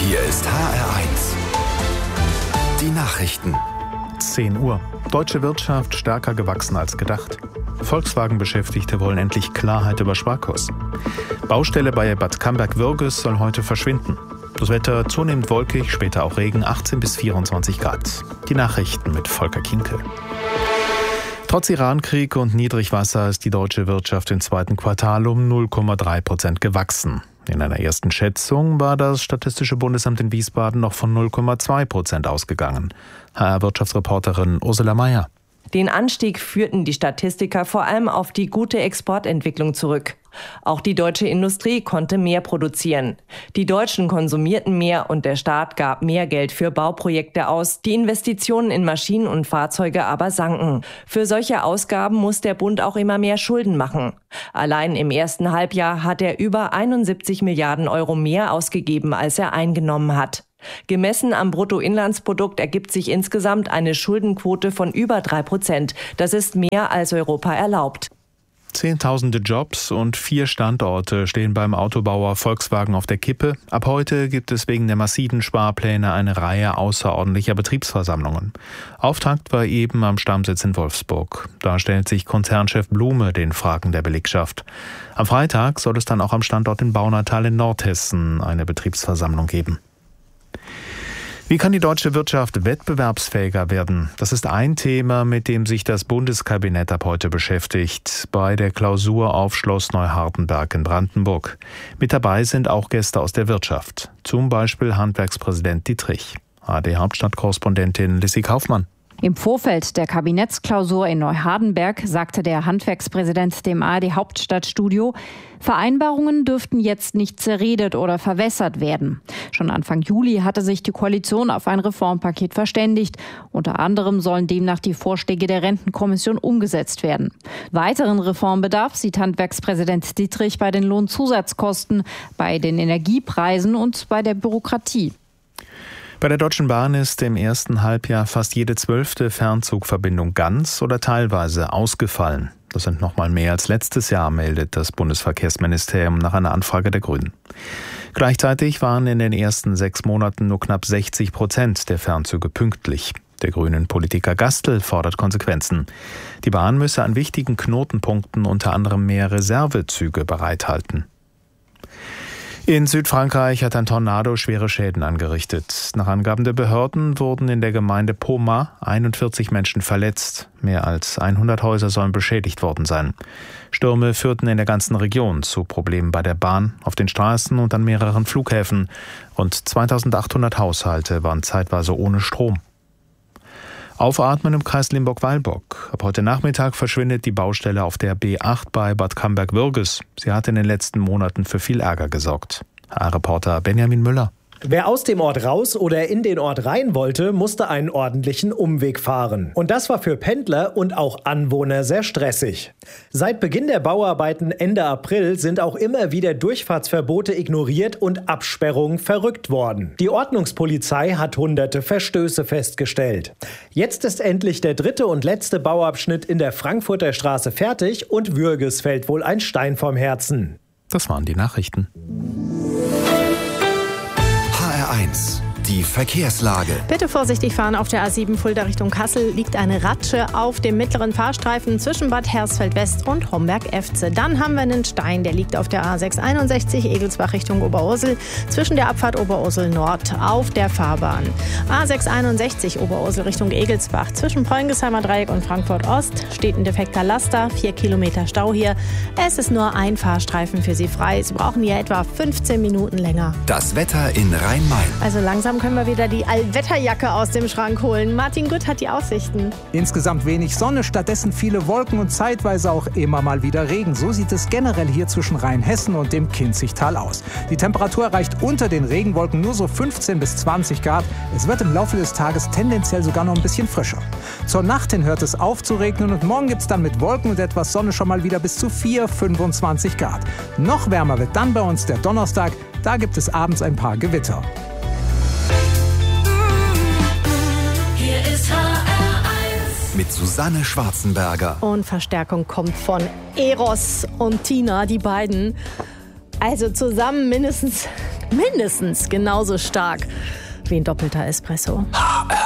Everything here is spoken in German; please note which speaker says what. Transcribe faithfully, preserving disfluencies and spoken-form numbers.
Speaker 1: Hier ist H R eins. Die Nachrichten.
Speaker 2: zehn Uhr. Deutsche Wirtschaft stärker gewachsen als gedacht. Volkswagen-Beschäftigte wollen endlich Klarheit über Sparkurs. Baustelle bei Bad Camberg-Würges soll heute verschwinden. Das Wetter zunehmend wolkig, später auch Regen, achtzehn bis vierundzwanzig Grad. Die Nachrichten mit Volker Kinkel. Trotz Irankrieg und Niedrigwasser ist die deutsche Wirtschaft im zweiten Quartal um null Komma drei Prozent gewachsen. In einer ersten Schätzung war das Statistische Bundesamt in Wiesbaden noch von null Komma zwei Prozent ausgegangen. H R-Wirtschaftsreporterin Ursula Meier.
Speaker 3: Den Anstieg führten die Statistiker vor allem auf die gute Exportentwicklung zurück. Auch die deutsche Industrie konnte mehr produzieren. Die Deutschen konsumierten mehr und der Staat gab mehr Geld für Bauprojekte aus. Die Investitionen in Maschinen und Fahrzeuge aber sanken. Für solche Ausgaben muss der Bund auch immer mehr Schulden machen. Allein im ersten Halbjahr hat er über einundsiebzig Milliarden Euro mehr ausgegeben, als er eingenommen hat. Gemessen am Bruttoinlandsprodukt ergibt sich insgesamt eine Schuldenquote von über drei Prozent. Das ist mehr als Europa erlaubt.
Speaker 2: Zehntausende Jobs und vier Standorte stehen beim Autobauer Volkswagen auf der Kippe. Ab heute gibt es wegen der massiven Sparpläne eine Reihe außerordentlicher Betriebsversammlungen. Auftakt war eben am Stammsitz in Wolfsburg. Da stellt sich Konzernchef Blume den Fragen der Belegschaft. Am Freitag soll es dann auch am Standort in Baunatal in Nordhessen eine Betriebsversammlung geben. Wie kann die deutsche Wirtschaft wettbewerbsfähiger werden? Das ist ein Thema, mit dem sich das Bundeskabinett ab heute beschäftigt, bei der Klausur auf Schloss Neuhardenberg in Brandenburg. Mit dabei sind auch Gäste aus der Wirtschaft, zum Beispiel Handwerkspräsident Dietrich. A R D-Hauptstadtkorrespondentin Lissy Kaufmann.
Speaker 4: Im Vorfeld der Kabinettsklausur in Neuhardenberg sagte der Handwerkspräsident dem A R D-Hauptstadtstudio, Vereinbarungen dürften jetzt nicht zerredet oder verwässert werden. Schon Anfang Juli hatte sich die Koalition auf ein Reformpaket verständigt. Unter anderem sollen demnach die Vorschläge der Rentenkommission umgesetzt werden. Weiteren Reformbedarf sieht Handwerkspräsident Dietrich bei den Lohnzusatzkosten, bei den Energiepreisen und bei der Bürokratie.
Speaker 2: Bei der Deutschen Bahn ist im ersten Halbjahr fast jede zwölfte Fernzugverbindung ganz oder teilweise ausgefallen. Das sind noch mal mehr als letztes Jahr, meldet das Bundesverkehrsministerium nach einer Anfrage der Grünen. Gleichzeitig waren in den ersten sechs Monaten nur knapp sechzig Prozent der Fernzüge pünktlich. Der grünen Politiker Gastl fordert Konsequenzen. Die Bahn müsse an wichtigen Knotenpunkten unter anderem mehr Reservezüge bereithalten. In Südfrankreich hat ein Tornado schwere Schäden angerichtet. Nach Angaben der Behörden wurden in der Gemeinde Poma einundvierzig Menschen verletzt. Mehr als hundert Häuser sollen beschädigt worden sein. Stürme führten in der ganzen Region zu Problemen bei der Bahn, auf den Straßen und an mehreren Flughäfen. Rund zweitausendachthundert Haushalte waren zeitweise ohne Strom. Aufatmen im Kreis Limburg-Weilburg. Ab heute Nachmittag verschwindet die Baustelle auf der B acht bei Bad Camberg-Würges. Sie hat in den letzten Monaten für viel Ärger gesorgt. H R-Reporter Benjamin Müller.
Speaker 5: Wer aus dem Ort raus oder in den Ort rein wollte, musste einen ordentlichen Umweg fahren. Und das war für Pendler und auch Anwohner sehr stressig. Seit Beginn der Bauarbeiten Ende April sind auch immer wieder Durchfahrtsverbote ignoriert und Absperrungen verrückt worden. Die Ordnungspolizei hat hunderte Verstöße festgestellt. Jetzt ist endlich der dritte und letzte Bauabschnitt in der Frankfurter Straße fertig und Würges fällt wohl ein Stein vom Herzen.
Speaker 2: Das waren die Nachrichten.
Speaker 1: eins. Die Verkehrslage.
Speaker 6: Bitte vorsichtig fahren auf der A sieben Fulda Richtung Kassel. Liegt eine Ratsche auf dem mittleren Fahrstreifen zwischen Bad Hersfeld-West und Homberg-Efze. Dann haben wir einen Stein, der liegt auf der A sechs einundsechzig Egelsbach Richtung Oberursel zwischen der Abfahrt Oberursel Nord auf der Fahrbahn. A sechs einundsechzig Oberursel Richtung Egelsbach zwischen Preungesheimer Dreieck und Frankfurt Ost steht ein defekter Laster. Vier Kilometer Stau hier. Es ist nur ein Fahrstreifen für Sie frei. Sie brauchen hier etwa fünfzehn Minuten länger.
Speaker 1: Das Wetter in Rhein-Main.
Speaker 6: Also langsam können wir wieder die Allwetterjacke aus dem Schrank holen. Martin Gutt hat die Aussichten.
Speaker 7: Insgesamt wenig Sonne, stattdessen viele Wolken und zeitweise auch immer mal wieder Regen. So sieht es generell hier zwischen Rheinhessen und dem Kinzigtal aus. Die Temperatur erreicht unter den Regenwolken nur so fünfzehn bis zwanzig Grad. Es wird im Laufe des Tages tendenziell sogar noch ein bisschen frischer. Zur Nacht hin hört es auf zu regnen und morgen gibt es dann mit Wolken und etwas Sonne schon mal wieder bis zu vier, fünfundzwanzig Grad. Noch wärmer wird dann bei uns der Donnerstag. Da gibt es abends ein paar Gewitter.
Speaker 1: Mit Susanne Schwarzenberger.
Speaker 6: Und Verstärkung kommt von Eros und Tina, die beiden. Also zusammen mindestens mindestens genauso stark wie ein doppelter Espresso.